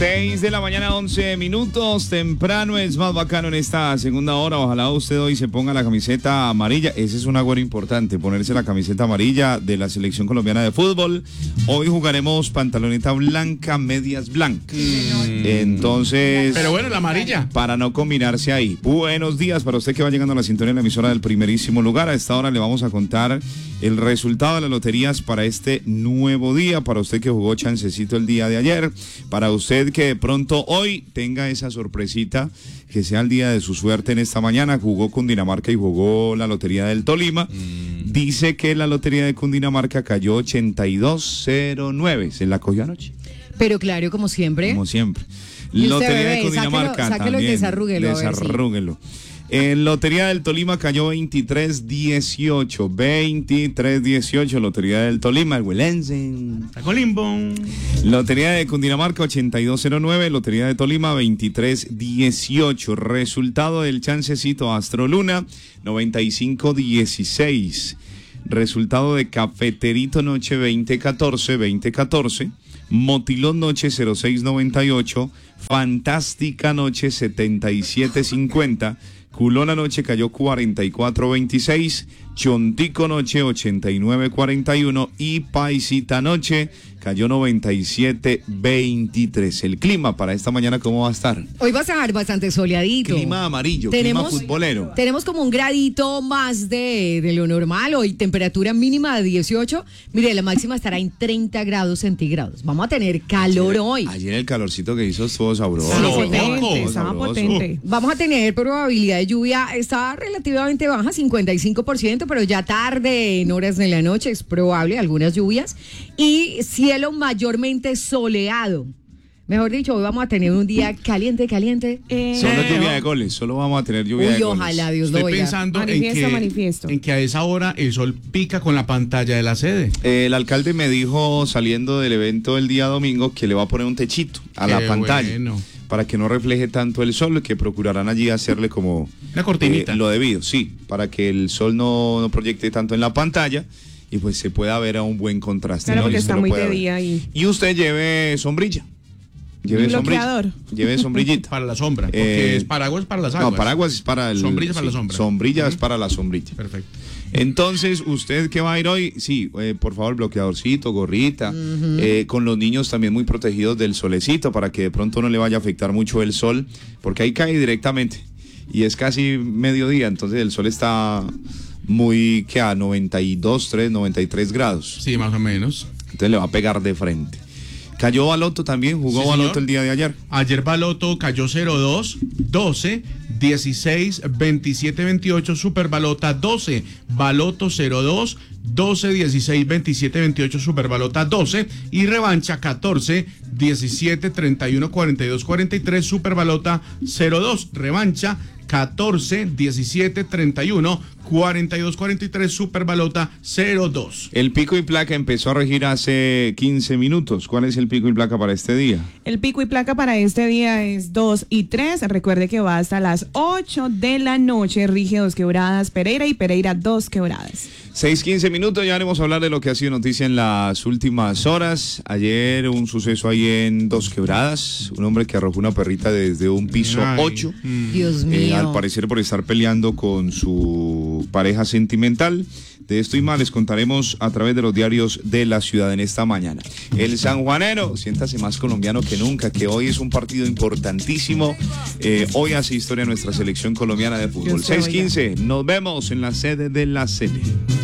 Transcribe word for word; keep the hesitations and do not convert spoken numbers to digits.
seis de la mañana, once minutos. Temprano es más bacano en esta segunda hora. Ojalá usted hoy se ponga la camiseta amarilla. Ese es un agüero importante, ponerse la camiseta amarilla de la selección colombiana de fútbol. Hoy jugaremos pantaloneta blanca, medias blancas. Mm. Entonces... Pero bueno, la amarilla. Para no combinarse ahí. Buenos días para usted que va llegando a la sintonía de la emisora del primerísimo lugar. A esta hora le vamos a contar el resultado de las loterías para este nuevo día. Para usted que jugó chancecito el día de ayer. Para usted que de pronto hoy tenga esa sorpresita, que sea el día de su suerte en esta mañana. Jugó Cundinamarca y jugó la lotería del Tolima. Mm. Dice que la lotería de Cundinamarca cayó ochenta y dos cero nueve. ¿Se la cogió anoche? Pero claro, como siempre. Como siempre. Lotería bebé, de Cundinamarca sáquelo, sáquelo también. Y desarrúguelo. Desarrúguelo. En Lotería del Tolima cayó veintitrés dieciocho. veintitrés dieciocho. Lotería del Tolima, el Huelense. Tacolimbón. Lotería de Cundinamarca ochenta y dos cero nueve. Lotería de Tolima veintitrés dieciocho. Resultado del chancecito Astroluna noventa y cinco dieciséis. Resultado de Cafeterito Noche veinte catorce. veinte catorce. Motilón Noche cero seis noventa y ocho. Fantástica Noche setenta y siete cincuenta. Culona Noche cayó cuarenta y cuatro veintiséis, Chontico Noche ochenta y nueve cuarenta y uno y Paisita Noche cayó noventa y siete veintitrés. El clima para esta mañana, ¿cómo va a estar? Hoy va a estar bastante soleadito. Clima amarillo, tenemos, clima futbolero. Tenemos como un gradito más de, de lo normal. Hoy temperatura mínima de dieciocho. Mire, la máxima estará en treinta grados centígrados. Vamos a tener calor ayer, hoy. Ayer el calorcito que hizo estuvo sabroso. Estaba potente, estaba potente. Vamos a tener probabilidad de lluvia, está relativamente baja, cincuenta y cinco por ciento, pero ya tarde, en horas de la noche, es probable algunas lluvias. Y cielo mayormente soleado. Mejor dicho, hoy vamos a tener un día caliente, caliente. Eh, solo lluvia de goles, solo vamos a tener lluvia Uy, de goles. Ojalá Dios lo Estoy oiga. pensando manifiesto, en, que, manifiesto. en que a esa hora el sol pica con la pantalla de la sede. Eh, el alcalde me dijo saliendo del evento el día domingo que le va a poner un techito a Qué la pantalla. Bueno. Para que no refleje tanto el sol, que procurarán allí hacerle como una cortinita. Eh, lo debido, sí, para que el sol no, no proyecte tanto en la pantalla y pues se pueda ver a un buen contraste. Claro, ¿no? porque Y está muy de día ahí. Y usted lleve sombrilla. Lleve bloqueador. sombrilla. Lleve sombrillita. Para la sombra, porque eh, es paraguas para las aguas. No, paraguas es para el... Sombrilla para sí, la sombra. Sombrilla uh-huh. es para la sombrilla. Perfecto. Entonces, ¿usted qué va a ir hoy? Sí, eh, por favor, bloqueadorcito, gorrita, uh-huh. eh, con los niños también muy protegidos del solecito para que de pronto no le vaya a afectar mucho el sol, porque ahí cae directamente y es casi mediodía, entonces el sol está muy, ¿qué? A noventa y dos, tres, noventa y tres grados. Sí, más o menos. Entonces le va a pegar de frente. Cayó Baloto también, jugó sí, Baloto el día de ayer. Ayer Baloto cayó cero dos, doce, dieciséis, veintisiete, veintiocho, Super Balota doce, Baloto cero dos, doce, dieciséis, veintisiete, veintiocho, Super Balota doce y Revancha catorce, diecisiete, treinta y uno, cuarenta y dos, cuarenta y tres, Super Balota cero dos, Revancha catorce, diecisiete, treinta y uno, cuarenta y dos, cuarenta y tres, Super Balota cero dos. El pico y placa empezó a regir hace quince minutos. ¿Cuál es el pico y placa para este día? El pico y placa para este día es dos y tres. Recuerde que va hasta las ocho de la noche. Rige Dos Quebradas Pereira y Pereira Dos Quebradas. seis, quince minutos, ya haremos hablar de lo que ha sido noticia en las últimas horas. Ayer un suceso ahí en Dos Quebradas, un hombre que arrojó una perrita desde un piso ocho. Dios mío. Eh, al parecer por estar peleando con su pareja sentimental. De esto y más les contaremos a través de los diarios de la ciudad en esta mañana. El sanjuanero, siéntase más colombiano que nunca, que hoy es un partido importantísimo. Eh, hoy hace historia nuestra selección colombiana de fútbol. seis quince, nos vemos en la sede de la Sele.